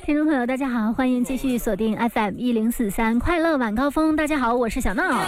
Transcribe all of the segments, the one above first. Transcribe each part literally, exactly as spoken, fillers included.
听众朋友大家好，欢迎继续锁定 F M 一零四三快乐晚高峰。大家好，我是小闹。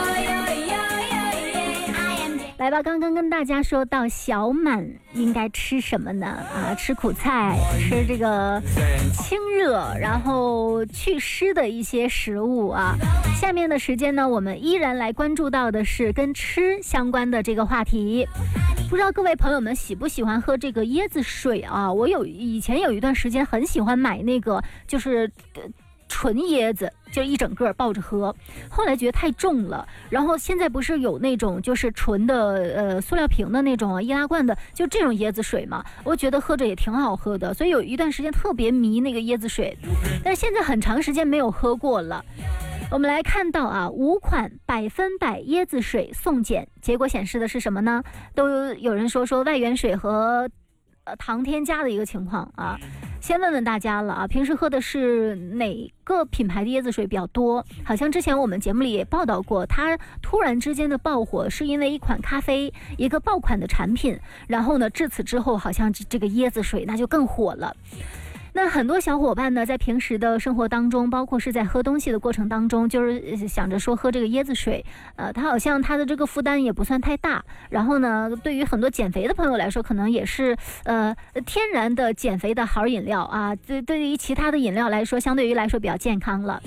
来吧，刚刚跟大家说到小满应该吃什么呢？啊，吃苦菜，吃这个清热然后祛湿的一些食物啊。下面的时间呢，我们依然来关注到的是跟吃相关的这个话题。不知道各位朋友们喜不喜欢喝这个椰子水啊？我有以前有一段时间很喜欢买那个就是呃纯椰子，就一整个抱着喝，后来觉得太重了。然后现在不是有那种就是纯的呃塑料瓶的那种啊，易拉罐的，就这种椰子水嘛，我觉得喝着也挺好喝的，所以有一段时间特别迷那个椰子水，但是现在很长时间没有喝过了。我们来看到啊，五款百分百椰子水送检，结果显示的是什么呢？都有人说说外源水和呃糖添加的一个情况啊。先问问大家了啊，平时喝的是哪个品牌的椰子水比较多？好像之前我们节目里也报道过，它突然之间的爆火是因为一款咖啡一个爆款的产品，然后呢，至此之后好像这个椰子水那就更火了。那很多小伙伴呢，在平时的生活当中，包括是在喝东西的过程当中，就是想着说喝这个椰子水，呃，它好像它的这个负担也不算太大。然后呢，对于很多减肥的朋友来说，可能也是呃天然的减肥的好饮料啊。对，对于其他的饮料来说，相对于来说比较健康了。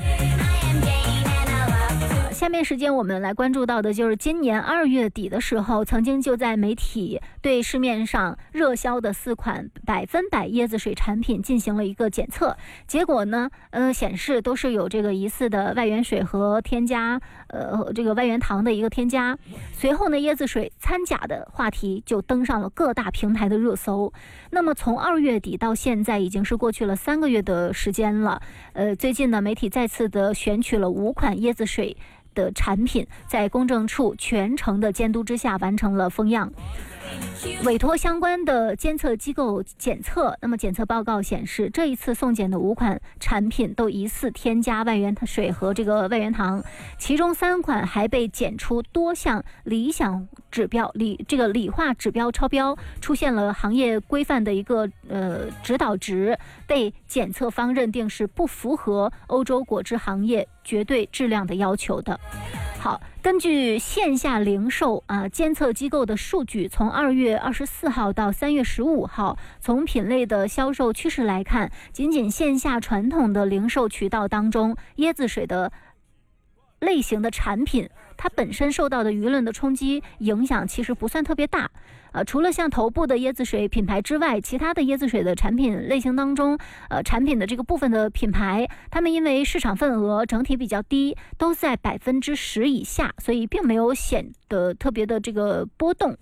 下面时间我们来关注到的就是今年二月底的时候，曾经就在媒体对市面上热销的四款百分百椰子水产品进行了一个检测，结果呢，呃，显示都是有这个疑似的外源水和添加，呃，这个外源糖的一个添加。随后呢，椰子水掺假的话题就登上了各大平台的热搜。那么从二月底到现在，已经是过去了三个月的时间了。呃，最近呢，媒体再次的选取了五款椰子水的产品，在公证处全程的监督之下完成了封样，委托相关的监测机构检测。那么检测报告显示，这一次送检的五款产品都疑似添加外源水和这个外源糖，其中三款还被检出多项理想指标理这个理化指标超标，出现了行业规范的一个呃指导值，被检测方认定是不符合欧洲果汁行业绝对质量的要求的。好，根据线下零售啊监测机构的数据，从二月二十四号到三月十五号，从品类的销售趋势来看，仅仅线下传统的零售渠道当中，椰子水的类型的产品，它本身受到的舆论的冲击影响其实不算特别大。呃，除了像头部的椰子水品牌之外，其他的椰子水的产品类型当中，呃，产品的这个部分的品牌，他们因为市场份额整体比较低，都在百分之十以下，所以并没有显得特别的这个波动。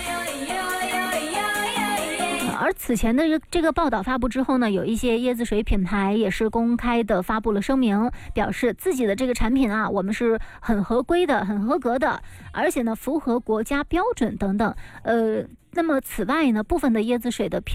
而此前的这个报道发布之后呢，有一些椰子水品牌也是公开的发布了声明，表示自己的这个产品啊，我们是很合规的、很合格的，而且呢符合国家标准等等。呃，那么此外呢，部分的椰子水的